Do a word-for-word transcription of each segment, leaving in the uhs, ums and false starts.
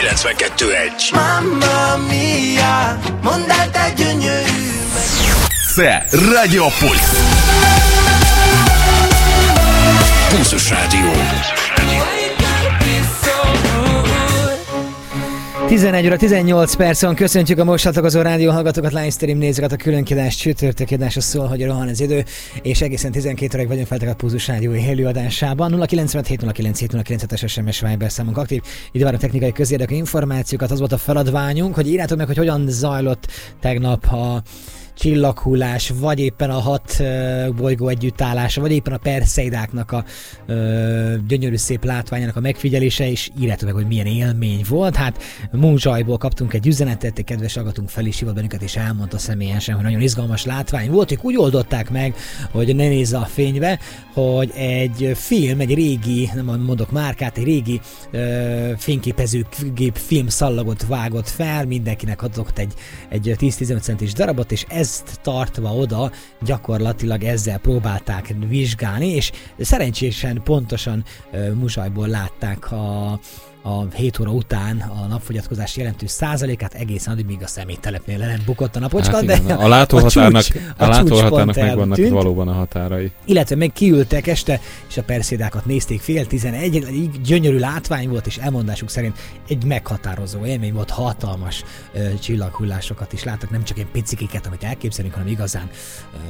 kilencvenkettő egy. Mamma mia, mondd el, te gyönyörű. Це Радіополіс. Pulzus Rádió. tizenegy óra tizennyolc percen köszöntjük a most csatlakozó rádió hallgatókat, livestream nézőket, a különkiadás csütörtök adásra szól, hogy rohan az idő, és egészen tizenkét óráig vagyunk feltek a Pulzus Rádió élőadásában. nulla kilencvenhét nulla kilencvenhét nulla kilencvenhét es em es Viber számunk aktív. Ide várunk technikai közérdekű információkat, az volt a feladványunk, hogy írjátok meg, hogy hogyan zajlott tegnap a csillaghullás, vagy éppen a hat uh, bolygó együttállása, vagy éppen a Perseidáknak a uh, gyönyörű szép látványának a megfigyelése, és írjátok meg, hogy milyen élmény volt. Hát Múzsajból kaptunk egy üzenetet, egy kedves hallgatónk fel is hívott bennünket, és elmondta személyesen, hogy nagyon izgalmas látvány volt, ők úgy oldották meg, hogy ne nézze a fénybe, hogy egy film, egy régi, nem mondok márkát, egy régi uh, fényképezőgép film szallagot vágott fel, mindenkinek adott egy, egy tíz-tizenöt centis darabot, és ez ezt tartva oda gyakorlatilag ezzel próbálták vizsgálni, és szerencsésen pontosan uh, Múzsajból látták a a hét óra után a napfogyatkozás jelentős százalékát, egészen addig, míg a személytelepnél le nem bukott a napocska, hát igen, de a látóhatárnak, a, a látóhatárnak megvannak eltűnt, valóban a határai. Illetve meg kiültek este, és a Perseidákat nézték fél tizenegy, gyönyörű látvány volt, és elmondásuk szerint egy meghatározó élmény volt, hatalmas uh, csillaghullásokat is láttak, nem csak ilyen picikiket, amit elképzelünk, hanem igazán uh,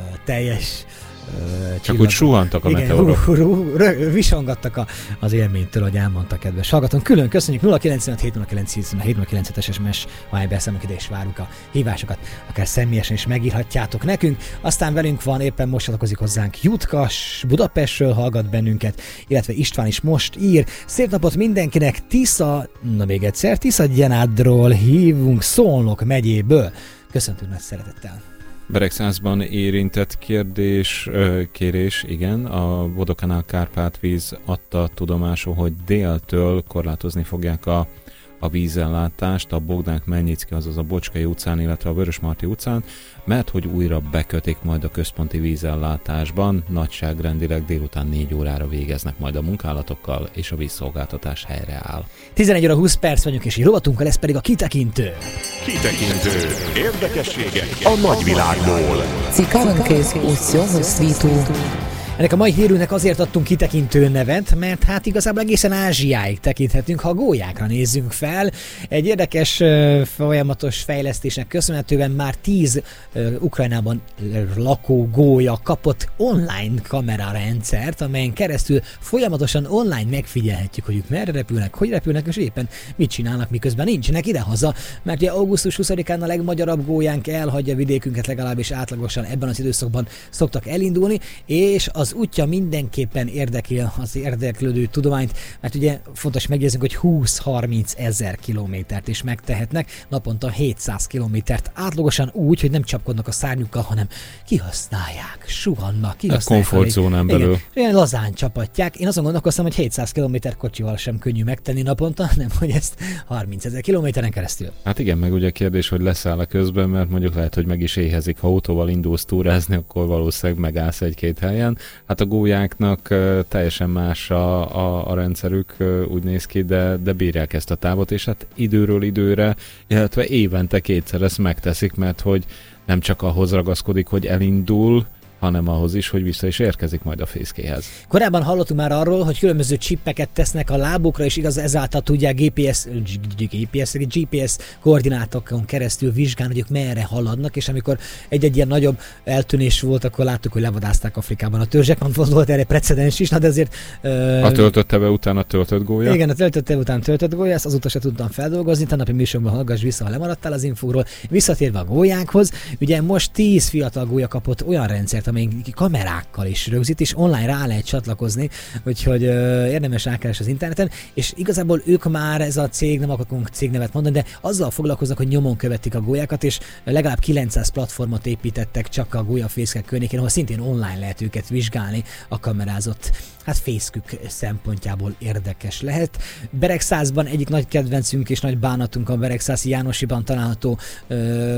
teljes Csak csillag. Úgy suhantak a meteorok. Visongattak a, az élménytől, hogy elmondta kedves hallgatónk. Külön köszönjük nulla kilencvenhét nulla kilencvenhét nulla kilencvenhét es em es Viber számunk ide, és várunk a hívásokat, akár személyesen is megírhatjátok nekünk. Aztán velünk van, éppen most csatlakozik hozzánk Jutkas, Budapestről hallgat bennünket, illetve István is most ír. Szép napot mindenkinek, Tisza, na még egyszer, Tiszagyarmátról hívunk, Szolnok megyéből. Köszöntünk nagy szeretettel. Beregszázban érintett kérdés, kérés, igen, a Vodokanál Kárpátvíz adta tudomásul, hogy déltől korlátozni fogják a, a vízellátást a Bogdán-Khmelnyicki, azaz a Bocskai utcán, illetve a Vörösmarty utcán, mert hogy újra bekötik majd a központi vízellátásban, nagyságrendileg délután négy órára végeznek majd a munkálatokkal, és a vízszolgáltatás helyreáll. tizenegy óra húsz perc vagyunk, és rovatunkkal lesz pedig a kitekintő. Kitekintő. Érdekességek a nagyvilágból. Cikáronkész úszjon szvító. Ennek a mai hírünknek azért adtunk kitekintő nevet, mert hát igazából egészen Ázsiáig tekinthetünk, ha a gólyákra nézzünk fel. Egy érdekes, folyamatos fejlesztésnek köszönhetően már tíz uh, Ukrajnában lakó gólya kapott online kamerarendszert, amelyen keresztül folyamatosan online megfigyelhetjük, hogy ők merre repülnek, hogy repülnek, és éppen mit csinálnak, miközben nincsenek idehaza. Mert ugye augusztus huszadikán a legmagyarabb gólyánk elhagyja vidékünket, legalábbis átlagosan ebben az időszakban szoktak elindulni, és az Az útja mindenképpen érdekli az érdeklődő tudományt, mert ugye fontos megjegyeznünk, hogy húsz-harminc ezer kilométert is megtehetnek, naponta hétszáz kilométert átlagosan úgy, hogy nem csapkodnak a szárnyukkal, hanem kihasználják, suhannak, kihasználják. A komfortzónán belül. Igen, lazán csapatják. Én azon gondolkoztam, hogy hétszáz kilométer kocsival sem könnyű megtenni naponta, nem hogy ezt harminc ezer kilométeren keresztül. Hát igen, meg ugye a kérdés, hogy leszáll a közben, mert mondjuk lehet, hogy meg is éhezik. Ha autóval indulsz túrázni, akkor valószínűleg megállsz egy-két helyen. Hát a gólyáknak uh, teljesen más a, a, a rendszerük, uh, úgy néz ki, de, de bírják ezt a távot, és hát időről időre, illetve évente kétszer ezt megteszik, mert hogy nem csak ahhoz ragaszkodik, hogy elindul, hanem ahhoz is, hogy vissza is érkezik majd a fészkéhez. Korábban hallottunk már arról, hogy különböző csippeket tesznek a lábukra, és igaz, ezáltal tudják gé pé es, gé pé es, gé pé es koordinátokon keresztül vizsgálni, hogy ők merre haladnak, és amikor egy-egy ilyen nagyobb eltűnés volt, akkor láttuk, hogy levadázták Afrikában a törzsek, van volt erre precedens is, na de azért... Uh, a töltötte be után a töltött gólya? Igen, a töltötte be után töltött gólya, ezt azóta se tudtam feldolgozni, tannapi műsorban hallgass vissza, ha lemaradtál az infóról. Visszatérve a gólyánkhoz, ugye most tíz fiatal gólya kapott olyan rendszert, amely kamerákkal is rögzít, és online rá lehet csatlakozni, úgyhogy ö, érdemes rákeresni az interneten, és igazából ők már, ez a cég, nem akarunk cégnevet mondani, de azzal foglalkoznak, hogy nyomon követik a gólyákat, és legalább kilencszáz platformot építettek csak a gólyafészkek környékén, ahol szintén online lehet őket vizsgálni a kamerázott, hát fészkük szempontjából érdekes lehet. Beregszázban egyik nagy kedvencünk és nagy bánatunk a beregszászi Jánosiban található ö,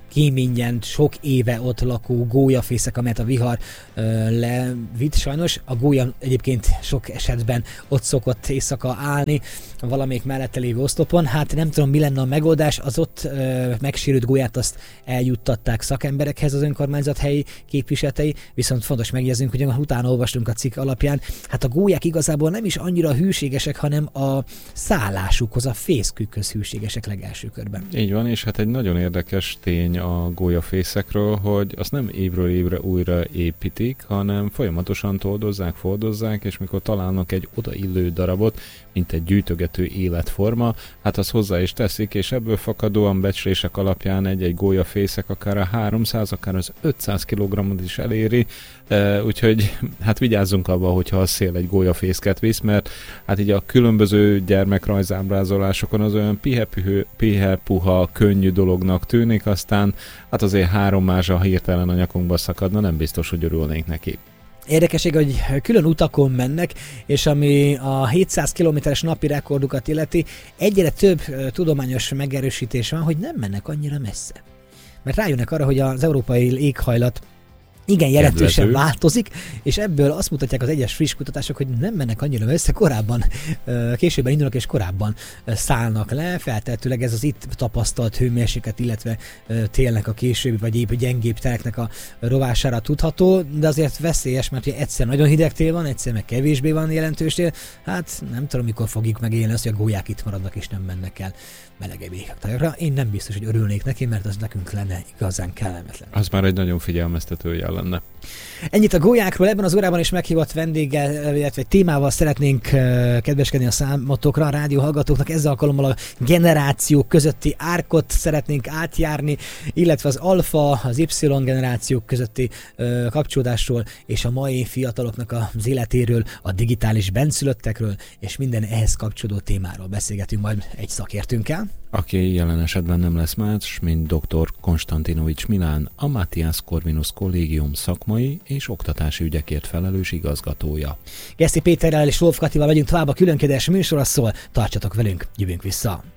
kéményen sok éve ott lakó gólyafészek, amelyet a vihar ö, levitt. Sajnos a gólya egyébként sok esetben ott szokott éjszaka állni valamelyik mellette lévő oszlopon. Hát nem tudom, mi lenne a megoldás, az ott ö, megsérült gólyát azt eljuttatták szakemberekhez az önkormányzat helyi képviseletei, viszont fontos megjegyeznünk, hogy utána olvastunk a cikk alapján, hát a gólyák igazából nem is annyira hűségesek, hanem a szállásukhoz, a fészkükhöz hűségesek legelső körben. Így van, és hát egy nagyon érdekes tény a gólyafészekről, hogy azt nem évről évre újra építik, hanem folyamatosan toldozzák, fordozzák, és mikor találnak egy odaillő darabot, mint egy gyűjtögető életforma, hát azt hozzá is teszik, és ebből fakadóan becslések alapján egy-egy gólyafészek akár a háromszáz, akár az ötszáz kilogrammot is eléri, e, úgyhogy hát vigyázzunk abba, hogyha a szél egy gólyafészket visz, mert hát így a különböző gyermekrajzábrázolásokon az olyan pihe-puha, pihe-puha, könnyű dolognak tűnik, aztán hát azért három mázsa hirtelen a nyakunkba szakadna, nem biztos, hogy örülnénk neki. Érdekesség, hogy külön utakon mennek, és ami a hétszáz kilométeres napi rekordukat illeti, egyre több tudományos megerősítés van, hogy nem mennek annyira messze. Mert rájönnek arra, hogy az európai éghajlat igen jelentősen Kedvező. változik, és ebből azt mutatják az egyes friss kutatások, hogy nem mennek annyira messze, korábban, későbben indulnak és korábban szállnak le, feltehetőleg ez az itt tapasztalt hőmérséklet, illetve télnek a későbbi vagy épp gyengébb teleknek a rovására tudható, de azért veszélyes, mert egyszer nagyon hideg tél van, egyszer meg kevésbé van jelentős tél, hát nem tudom, mikor fogjuk megélni azt, hogy a gólyák itt maradnak és nem mennek el melegebb éghajlatra. Én nem biztos, hogy örülnék neki, mert az nekünk lenne igazán kellemetlen. Az már egy nagyon figyelmeztető jel lenne. Ennyit a gólyákról, ebben az órában is meghívott vendéggel, illetve egy témával szeretnénk kedveskedni a számotokra, a rádió hallgatóknak. Ezzel alkalommal a generációk közötti árkot szeretnénk átjárni, illetve az alfa, az Y generációk közötti ö, kapcsolódásról és a mai fiataloknak az életéről, a digitális benszülöttekről és minden ehhez kapcsolódó témáról beszélgetünk majd egy szakértőnkkel. Aki jelen esetben nem lesz más, mint dr. Konstantinovics Milán, a Matthias Corvinus Kollégium szakmai és oktatási ügyekért felelős igazgatója. Geszti Péterrel és Wolf Katival megyünk tovább, a különkérdés műsorra szól, tartsatok velünk, jövünk vissza!